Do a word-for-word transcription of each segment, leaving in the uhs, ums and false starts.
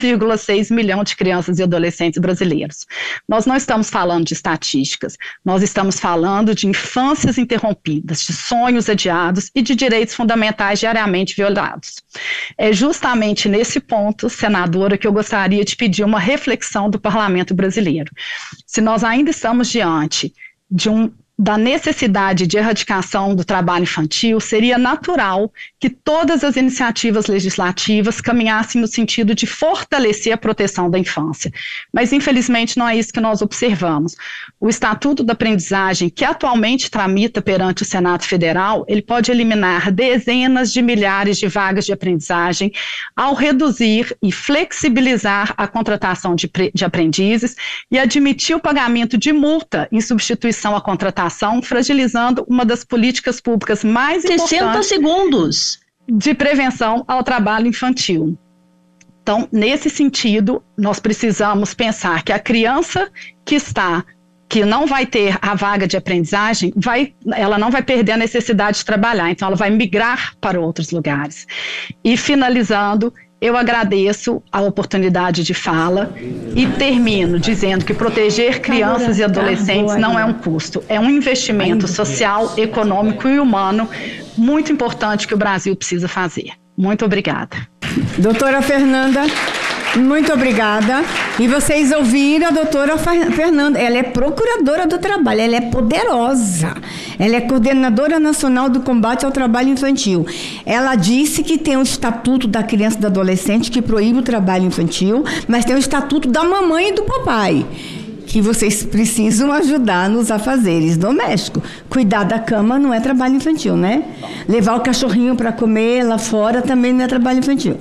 vírgula seis milhão de crianças e adolescentes brasileiros. Nós não estamos falando de estatísticas, nós estamos falando de infâncias interrompidas, de sonhos adiados e de direitos fundamentais diariamente violados. É justamente nesse ponto, senadora, que eu gostaria de pedir uma reflexão do parlamento brasileiro. Se nós ainda estamos diante de um da necessidade de erradicação do trabalho infantil, seria natural que todas as iniciativas legislativas caminhassem no sentido de fortalecer a proteção da infância. Mas, infelizmente, não é isso que nós observamos. O Estatuto da Aprendizagem, que atualmente tramita perante o Senado Federal, ele pode eliminar dezenas de milhares de vagas de aprendizagem ao reduzir e flexibilizar a contratação de, de aprendizes e admitir o pagamento de multa em substituição à contratação, fragilizando uma das políticas públicas mais importantes sessenta segundos de prevenção ao trabalho infantil. Então, nesse sentido, nós precisamos pensar que a criança que está, que não vai ter a vaga de aprendizagem, vai, ela não vai perder a necessidade de trabalhar, então ela vai migrar para outros lugares. E finalizando, eu agradeço a oportunidade de fala e termino dizendo que proteger crianças e adolescentes não é um custo, é um investimento social, econômico e humano muito importante que o Brasil precisa fazer. Muito obrigada. Doutora Fernanda, muito obrigada. E vocês ouviram a doutora Fernanda, ela é procuradora do trabalho, ela é poderosa, ela é coordenadora nacional do combate ao trabalho infantil. Ela disse que tem o Estatuto da Criança e do Adolescente que proíbe o trabalho infantil, mas tem o Estatuto da mamãe e do papai, que vocês precisam ajudar nos afazeres domésticos. Cuidar da cama não é trabalho infantil, né? Levar o cachorrinho para comer lá fora também não é trabalho infantil.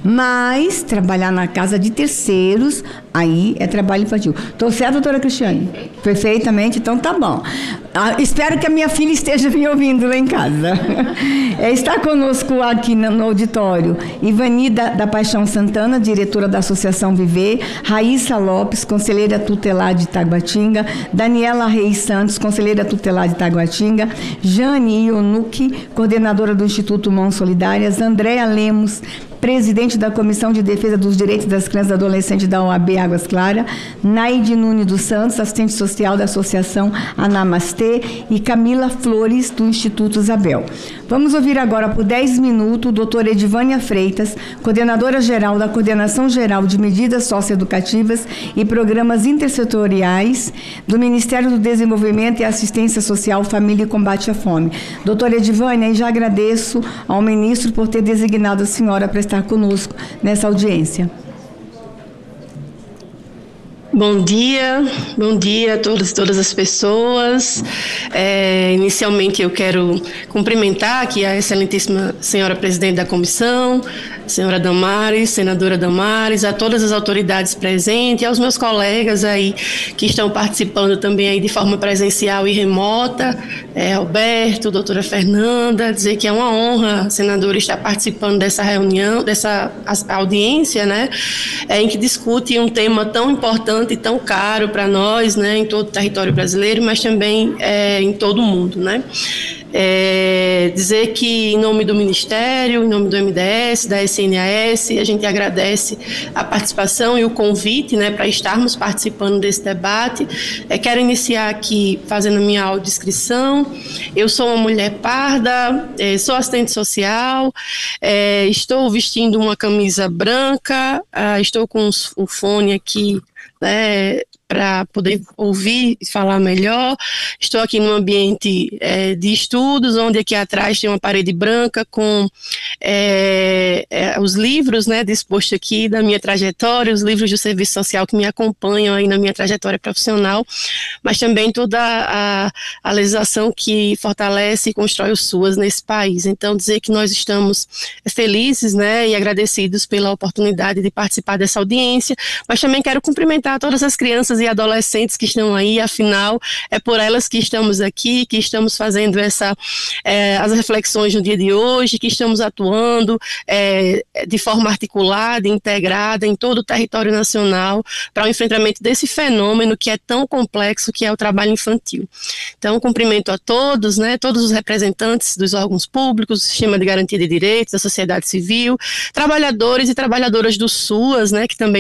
Mas trabalhar na casa de terceiros, aí é trabalho infantil. Estou certo, doutora Cristiane? Perfeitamente, então tá bom. Ah, espero que a minha filha esteja me ouvindo lá em casa. É, está conosco aqui no, no auditório Ivani da, da Paixão Santana, diretora da Associação Viver, Raíssa Lopes, conselheira tutelar de Taguatinga, Daniela Reis Santos, conselheira tutelar de Taguatinga, Jane Ionuki, coordenadora do Instituto Mãos Solidárias, Andréa Lemos, presidente da Comissão de Defesa dos Direitos das Crianças e Adolescentes da O A B Águas Claras, Naide Nunes dos Santos, assistente social da Associação Anamastê, e Camila Flores, do Instituto Isabel. Vamos ouvir agora por dez minutos o doutora Edivânia Freitas, coordenadora geral da Coordenação Geral de Medidas Socioeducativas e Programas Intersetoriais do Ministério do Desenvolvimento e Assistência Social, Família e Combate à Fome. Doutora Edivânia, já agradeço ao ministro por ter designado a senhora para estar conosco nessa audiência. Bom dia, bom dia a todas, todas as pessoas. É, inicialmente eu quero cumprimentar aqui a excelentíssima senhora presidente da comissão, senhora Damares, senadora Damares, a todas as autoridades presentes, aos meus colegas aí que estão participando também aí de forma presencial e remota, é, Alberto, doutora Fernanda, dizer que é uma honra, senadora, estar participando dessa reunião, dessa audiência, né, é, em que discute um tema tão importante e tão caro para nós, né, em todo o território brasileiro, mas também é, em todo o mundo, né. É, dizer que em nome do Ministério, em nome do M D S, da S N A S, a gente agradece a participação e o convite, né, para estarmos participando desse debate. É, quero iniciar aqui fazendo a minha audiodescrição. Eu sou uma mulher parda, é, sou assistente social, é, estou vestindo uma camisa branca, ah, estou com um fone aqui, né, para poder ouvir e falar melhor. Estou aqui num ambiente é, de estudos, onde aqui atrás tem uma parede branca com é, é, os livros, né, dispostos aqui da minha trajetória, os livros do serviço social que me acompanham aí na minha trajetória profissional, mas também toda a, a legislação que fortalece e constrói o SUAS nesse país. Então, dizer que nós estamos felizes, né, e agradecidos pela oportunidade de participar dessa audiência, mas também quero cumprimentar cumprimentar todas as crianças e adolescentes que estão aí, afinal, é por elas que estamos aqui, que estamos fazendo essa, é, as reflexões no dia de hoje, que estamos atuando é, de forma articulada, integrada em todo o território nacional para o enfrentamento desse fenômeno que é tão complexo, que é o trabalho infantil. Então, cumprimento a todos, né, todos os representantes dos órgãos públicos, do Sistema de Garantia de Direitos, da sociedade civil, trabalhadores e trabalhadoras do SUAS, né, que também